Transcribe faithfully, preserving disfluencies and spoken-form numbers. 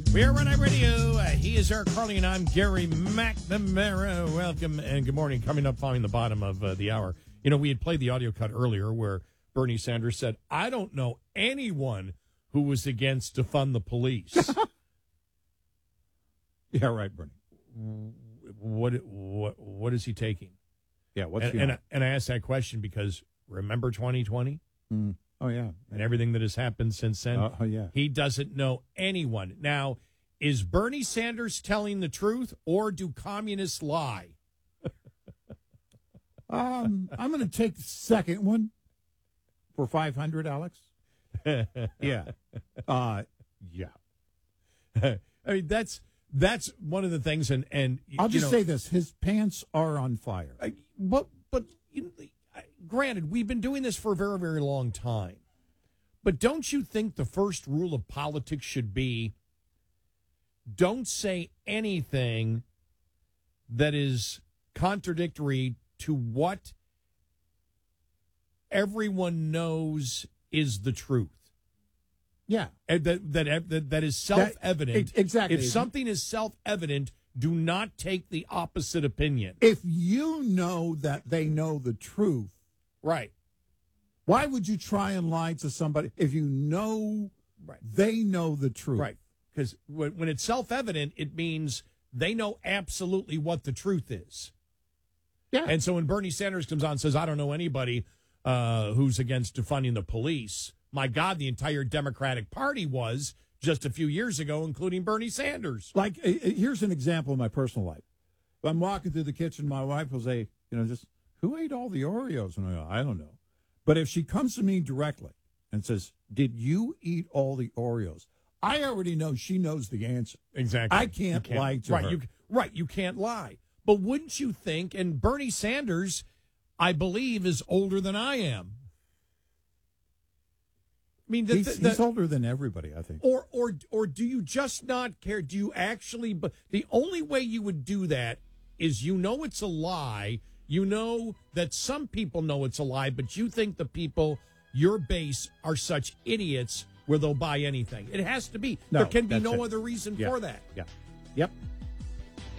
We are Run Radio. Uh, he is Eric Carly, and I'm Gary McNamara. Welcome and good morning. Coming up following the bottom of uh, the hour. You know, we had played the audio cut earlier where Bernie Sanders said, I don't know anyone who was against defund the police. Yeah, right, Bernie. What what what is he taking? Yeah, what's and, he and, on? I, and I asked that question because remember twenty twenty? Mm. Oh, yeah. And everything that has happened since then? Uh, oh, yeah. He doesn't know anyone. Now, is Bernie Sanders telling the truth, or do communists lie? um, I'm going to take the second one for five hundred, Alex. yeah. Uh, yeah. I mean, that's that's one of the things, and, and I'll just know, say this. His pants are on fire. I, but, but you know, I, granted, we've been doing this for a very, very long time. But don't you think the first rule of politics should be don't say anything that is contradictory to what everyone knows is the truth? Yeah. And that, that, that, that is self-evident. That, exactly. If something is self-evident, do not take the opposite opinion. If you know that they know the truth. Right. Why would you try and lie to somebody if you know right. they know the truth? Right. Because when it's self-evident, it means they know absolutely what the truth is. Yeah. And so when Bernie Sanders comes on and says, I don't know anybody uh, who's against defunding the police, my God, the entire Democratic Party was just a few years ago, including Bernie Sanders. Like, uh, here's an example of my personal life. If I'm walking through the kitchen, my wife will say, you know, just, who ate all the Oreos? And I go, I don't know. But if she comes to me directly and says, did you eat all the Oreos? I already know she knows the answer. Exactly. I can't, can't lie to right, her. You, right, you can't lie. But wouldn't you think, and Bernie Sanders, I believe, is older than I am. I mean, the, he's, the, he's older than everybody, I think. Or, or, or do you just not care? Do you actually? But the only way you would do that is you know it's a lie. You know that some people know it's a lie, but you think the people, your base, are such idiots where they'll buy anything. It has to be. No, there can be no it. other reason yeah. for that. Yeah. Yep.